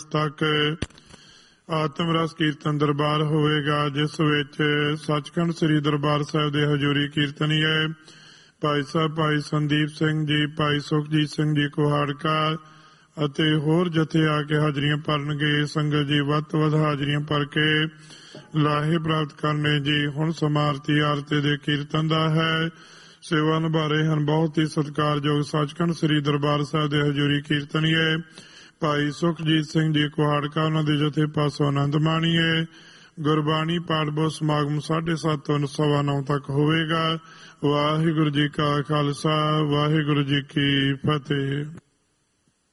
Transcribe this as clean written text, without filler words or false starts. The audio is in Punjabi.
ਤੱਕ ਆਤਮ ਰਸ ਕੀਰਤਨ ਦਰਬਾਰ ਹੋਵੇਗਾ, ਜਿਸ ਵਿੱਚ ਸੱਚਖੰਡ ਸ੍ਰੀ ਦਰਬਾਰ ਸਾਹਿਬ ਦੇ ਹਜ਼ੂਰੀ ਕੀਰਤਨੀਏ ਭਾਈ ਸਾਹਿਬ ਭਾਈ ਸੰਦੀਪ ਸਿੰਘ ਜੀ, ਭਾਈ ਸੁਖਜੀਤ ਸਿੰਘ ਜੀ ਕੁਹਾੜਕਾ ਅਤੇ ਹੋਰ ਜਥੇ ਆ ਕੇ ਹਾਜ਼ਰੀਆਂ ਭਰਨਗੇ। ਸੰਗਤ ਜੀ ਵੱਧ ਤੋਂ ਵੱਧ ਹਾਜ਼ਰੀਆਂ ਭਰ ਕੇ ਲਾਹੇ ਪ੍ਰਾਪਤ ਕਰਨੇ ਜੀ। ਹੁਣ ਸਮਾਰਤੀ ਆਰਤੀ ਦੇ ਕੀਰਤਨ ਦਾ ਹੈ। ਸੇਵਾ ਨਿਭਾ ਰਹੇ ਹਨ ਬਹੁਤ ਹੀ ਸਤਿਕਾਰਯੋਗ ਸੱਚਖੰਡ ਸ੍ਰੀ ਦਰਬਾਰ ਸਾਹਿਬ ਦੇ ਹਜ਼ੂਰੀ ਕੀਰਤਨੀਏ ਭਾਈ ਸੁਖਜੀਤ ਸਿੰਘ ਜੀ ਕੁਹਾੜਕਾ, ਉਹਨਾਂ ਦੇ ਜਥੇ ਪਾਸੋਂ ਆਨੰਦ ਮਾਣੀਏ। ਗੁਰਬਾਣੀ ਪਾਠ ਬਹੁਤ ਸਮਾਗਮ 7:30 ਤੋਂ 9:15 ਤੱਕ ਹੋਵੇਗਾ। ਵਾਹਿਗੁਰੂ ਜੀ ਕਾ ਖਾਲਸਾ, ਵਾਹਿਗੁਰੂ ਜੀ ਕੀ ਫਤਿਹ।